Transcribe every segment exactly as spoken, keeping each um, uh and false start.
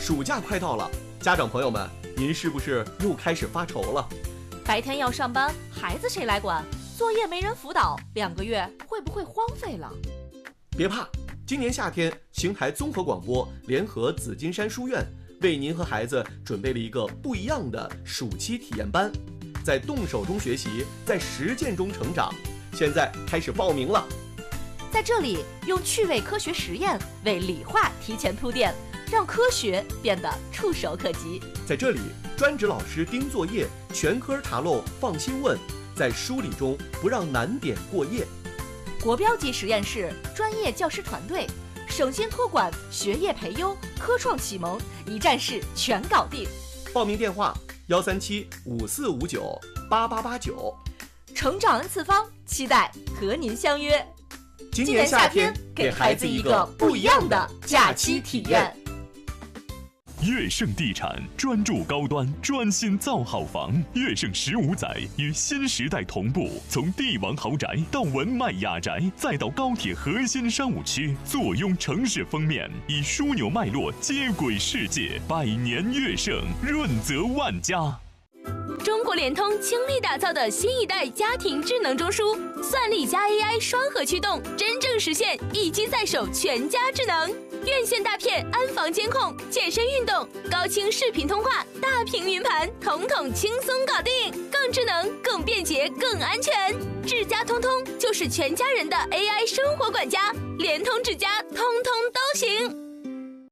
暑假快到了，家长朋友们，您是不是又开始发愁了？ 白天要上班，孩子谁来管？作业没人辅导，两个月会不会荒废了？ 别怕，今年夏天，邢台综合广播联合紫金山书院，为您和孩子准备了一个不一样的暑期体验班，在动手中学习，在实践中成长。现在开始报名了。 在这里，用趣味科学实验为理化提前铺垫，让科学变得触手可及。 在这里，专职老师盯作业，全科查漏放心问，在梳理中不让难点过夜。 国标级实验室，专业教师团队，省心托管，学业培优，科创启蒙，一站式全搞定。 报名电话：幺三七五四五九八八八九。 成长 N 次方，期待和您相约。 今年夏天，给孩子一个不一样的假期体验。 悦盛地产专注高端，专心造好房。悦盛十五载与新时代同步，从帝王豪宅到文脉雅宅，再到高铁核心商务区，坐拥城市封面，以枢纽脉络接轨世界。百年悦盛，润泽万家。 中国联通倾力打造的新一代家庭智能中枢，算力加 A I 双核驱动，真正实现一机在手，全家智能。院线大片安防监控，健身运动，高清视频通话，大屏云盘，统统轻松搞定，更智能、更便捷、更安全。智家通通就是全家人的 A I 生活管家，联通智家通通都行。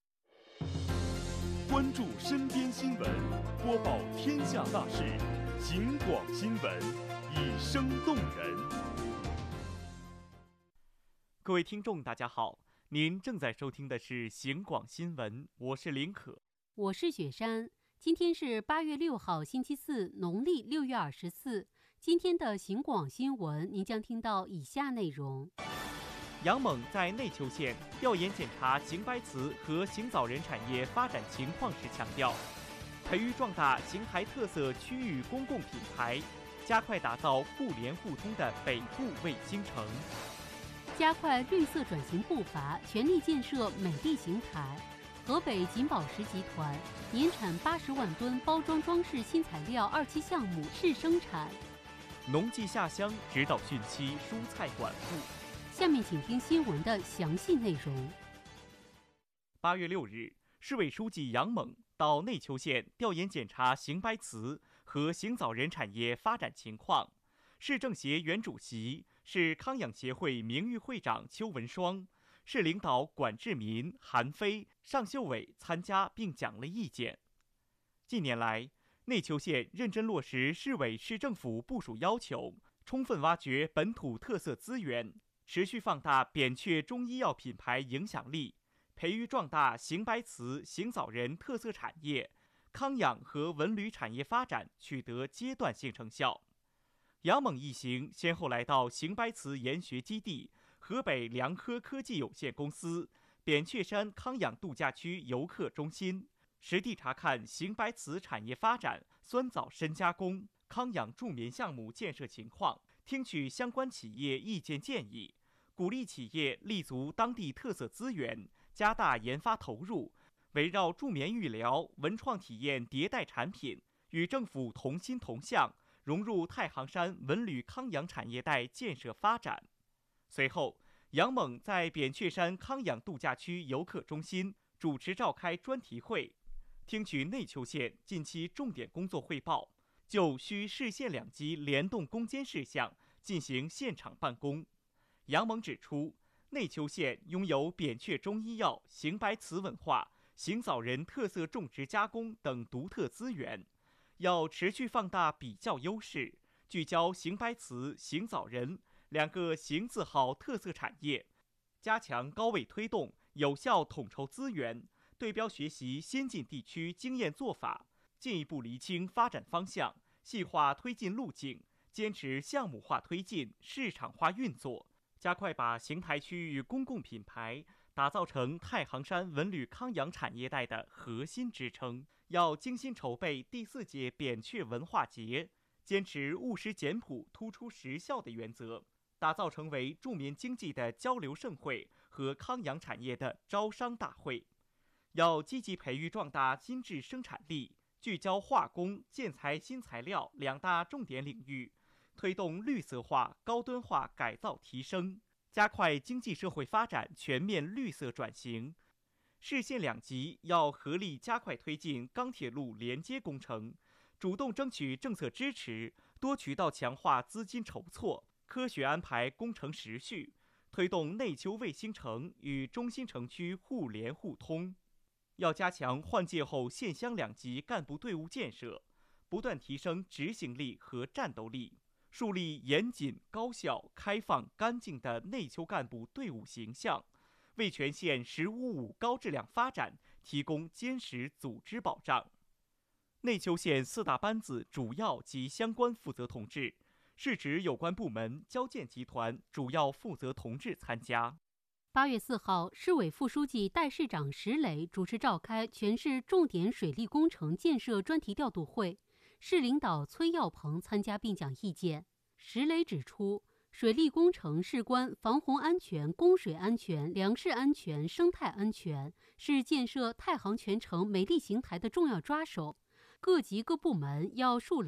关注身边新闻，播报天下大事，警广新闻，以声动人。 各位听众，大家好。您正在收听的是刑广新闻，我是林可， 我是雪山。今天是八月六号，星期四，农历六月二十四。今天的刑广新闻，您将听到以下内容： 杨猛在内丘县调研检查邢白瓷和邢枣仁产业发展情况时强调，培育壮大邢台特色区域公共品牌，加快打造互联互通的北部卫星城。 加快绿色转型步伐，全力建设美丽邢台。河北锦宝石集团年产八十万吨包装装饰新材料二期项目试生产。 农技下乡指导汛期蔬菜管护。 下面请听新闻的详细内容。 八月六日，市委书记杨猛到内丘县调研检查邢白瓷和邢枣仁产业发展情况。市政协原主席、市康养协会名誉会长邱文双、市领导管志民、韩飞、尚秀伟参加并讲了意见。近年来，内丘县认真落实市委市政府部署要求，充分挖掘本土特色资源，持续放大扁鹊中医药品牌影响力，培育壮大邢白瓷、邢枣仁特色产业，康养和文旅产业发展取得阶段性成效。杨猛一行先后来到邢白瓷研学基地、河北良科科技有限公司、扁鹊山康养度假区游客中心，实地查看邢白瓷产业发展、酸枣深加工、康养助眠项目建设情况，听取相关企业意见建议，鼓励企业立足当地特色资源，加大研发投入，围绕助眠育疗、文创体验迭代产品，与政府同心同向，融入太行山文旅康养产业带建设发展。随后，杨猛在扁鹊山康养度假区游客中心主持召开专题会，听取内丘县近期重点工作汇报，就需市县两级联动攻坚事项进行现场办公。杨猛指出，内丘县拥有扁鹊中医药、邢白瓷文化、邢枣仁特色种植加工等独特资源，要持续放大比较优势，聚焦邢白瓷、邢枣仁两个邢字号特色产业，加强高位推动，有效统筹资源，对标学习先进地区经验做法，进一步厘清发展方向，细化推进路径，坚持项目化推进、市场化运作，加快把邢台区域公共品牌打造成太行山文旅康养产业带的核心支撑。要精心筹备第四届扁鹊文化节，坚持务实简朴、突出实效的原则，打造成为助眠经济的交流盛会和康养产业的招商大会。 要积极培育壮大精致生产力，聚焦化工、建材新材料两大重点领域，推动绿色化、高端化改造提升，加快经济社会发展全面绿色转型。市县两级要合力加快推进钢铁路连接工程，主动争取政策支持，多渠道强化资金筹措，科学安排工程时序，推动内丘卫星城与中心城区互联互通。要加强换届后县乡两级干部队伍建设，不断提升执行力和战斗力，树立严谨、高效、开放、干净的内丘干部队伍形象，为全县“十五五”高质量发展提供坚实组织保障。内丘县四大班子主要及相关负责同志，是指有关部门、交建集团主要负责同志参加。 八月四号，市委副书记、代市长石磊主持召开全市重点水利工程建设专题调度会，市领导崔耀鹏参加并讲意见。石磊指出，水利工程事关防洪安全、供水安全、粮食安全、生态安全，是建设太行泉城美丽邢台的重要抓手。各级各部门要树